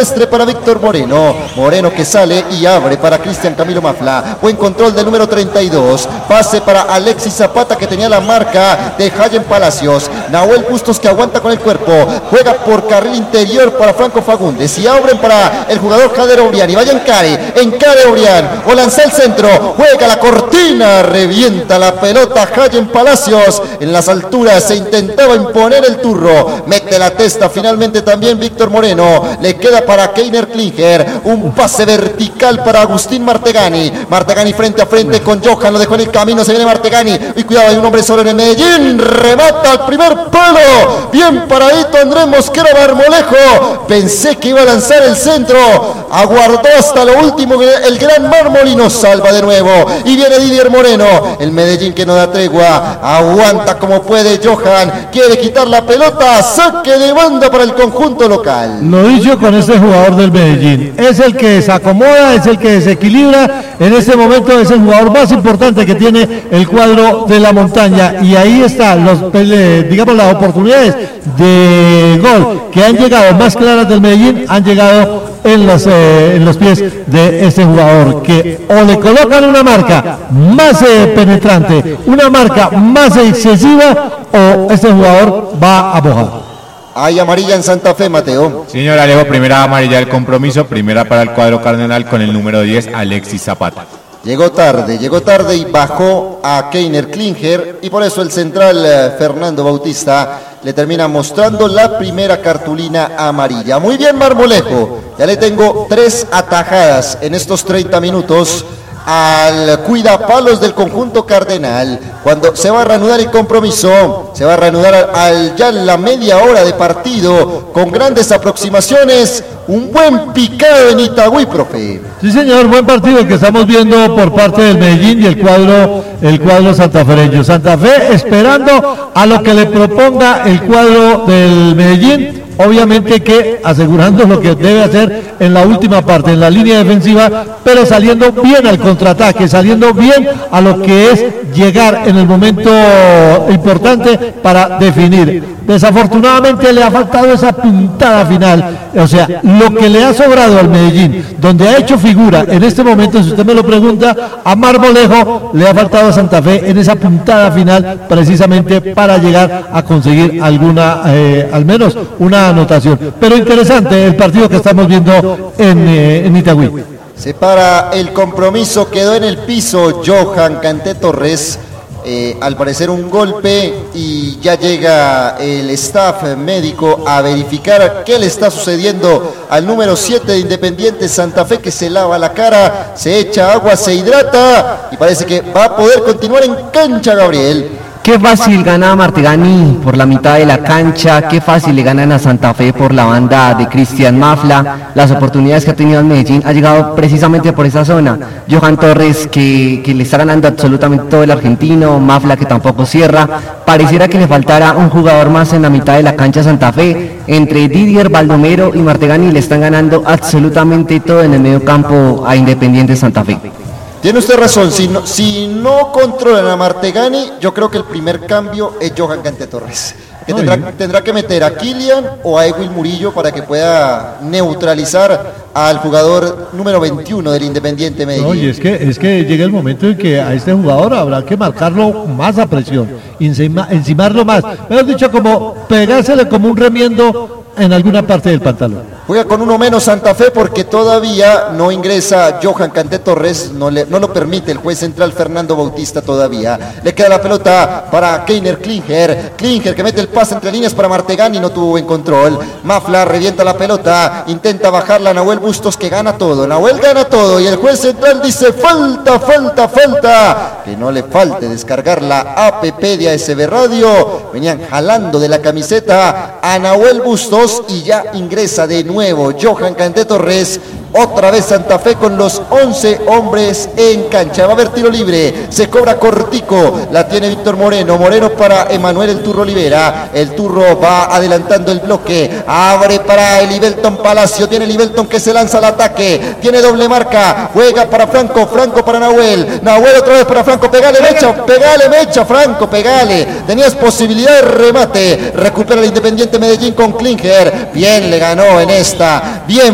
terrestre para Víctor Moreno. Moreno que sale y abre para Cristian Camilo Mafla. Buen control del número 32. Pase para Alexis Zapata que tenía la marca de Hayen Palacios. Nahuel Bustos que aguanta con el cuerpo. Juega por carril interior para Franco Fagundes. Y abren para el jugador Jader Obrián. Y vaya encare Obrián. O lanza el centro. Juega la cortina. Revienta la pelota Hayen Palacios. En las alturas se intentaba imponer el turro. Mete la testa finalmente también Víctor Moreno. Le queda para Keiner Klinger. Un pase vertical para Agustín Martegani. Martegani frente a frente con Johan. Lo dejó en el camino. Se viene Martegani. Y cuidado, hay un hombre solo en el Medellín. Remata al primer palo. Bien paradito Andrés Mosquera Marmolejo. Pensé que iba a lanzar el centro. Aguardó hasta lo último el gran Mármol y nos salva de nuevo. Y viene Didier Moreno. El Medellín que no da tregua. Aguanta como puede Johan. Quiere quitar la pelota. Saque de banda para el conjunto local. Lo dicho con este jugador del Medellín. Es el que se acomoda, es el que desequilibra. En este momento es el jugador más importante que tiene el cuadro de la montaña. Y ahí están digamos las oportunidades de gol que han llegado más claras del Medellín, han llegado en los pies de este jugador, que o le colocan una marca más penetrante, una marca más excesiva, o este jugador va a mojar. Hay amarilla en Santa Fe, Mateo. Señor Alejo, primera amarilla del compromiso, primera para el cuadro cardenal con el número 10, Alexis Zapata. Llegó tarde y bajó a Keiner Klinger y por eso el central Fernando Bautista le termina mostrando la primera cartulina amarilla. Muy bien Marmolejo, ya le tengo 3 atajadas en estos 30 minutos al cuidapalos del conjunto cardenal. Cuando se va a reanudar el compromiso, se va a reanudar ya en la media hora de partido con grandes aproximaciones. Un buen picado en Itagüí, profe. Sí, señor, buen partido que estamos viendo por parte del Medellín y el cuadro santafereño. Santa Fe esperando a lo que le proponga el cuadro del Medellín. Obviamente que asegurando lo que debe hacer en la última parte, en la línea defensiva, pero saliendo bien al contraataque, saliendo bien a lo que es llegar en el momento importante para definir. Desafortunadamente le ha faltado esa puntada final, o sea, lo que le ha sobrado al Medellín, donde ha hecho figura en este momento, si usted me lo pregunta, a Marmolejo le ha faltado a Santa Fe en esa puntada final, precisamente para llegar a conseguir alguna, al menos una anotación. Pero interesante el partido que estamos viendo en Itagüí. Se para el compromiso, quedó en el piso Johan Canté Torres. Al parecer un golpe y ya llega el staff médico a verificar qué le está sucediendo al número 7 de Independiente Santa Fe, que se lava la cara, se echa agua, se hidrata y parece que va a poder continuar en cancha, Gabriel. Qué fácil gana Martegani por la mitad de la cancha, qué fácil le ganan a Santa Fe por la banda de Cristian Mafla. Las oportunidades que ha tenido el Medellín ha llegado precisamente por esa zona. Johan Torres que le está ganando absolutamente todo el argentino, Mafla que tampoco cierra. Pareciera que le faltara un jugador más en la mitad de la cancha a Santa Fe. Entre Didier, Baldomero y Martegani le están ganando absolutamente todo en el medio campo a Independiente Santa Fe. Tiene usted razón, si no controlan a Martegani, yo creo que el primer cambio es Johan Canté Torres, que tendrá que meter a Kylian o a Ewil Murillo para que pueda neutralizar al jugador número 21 del Independiente Medellín. Oye, es que llega el momento en que a este jugador habrá que marcarlo más a presión, encimarlo más, mejor dicho, como pegársele como un remiendo en alguna parte del pantalón. Juega con uno menos Santa Fe porque todavía no ingresa Johan Canté Torres, no lo permite el juez central Fernando Bautista todavía. Le queda la pelota para Keiner Klinger que mete el pase entre líneas para Martegani, no tuvo buen control. Mafla revienta la pelota, intenta bajarla a Nahuel Bustos, que gana todo. Nahuel gana todo y el juez central dice falta. Que no le falte descargar la APP de ASB Radio. Venían jalando de la camiseta a Nahuel Bustos y ya ingresa de nuevo Johan Canté Torres. Otra vez Santa Fe con los 11 hombres en cancha. Va a haber tiro libre, se cobra cortico, la tiene Víctor Moreno para Emanuel El Turro Olivera. El Turro va adelantando el bloque, abre para Elivelton Palacio, tiene Elivelton que se lanza al ataque, tiene doble marca, juega para Franco para Nahuel otra vez para Franco, pegale Mecha, Franco, pegale, tenías posibilidad de remate, recupera el Independiente Medellín con Klinger, bien le ganó en esta, bien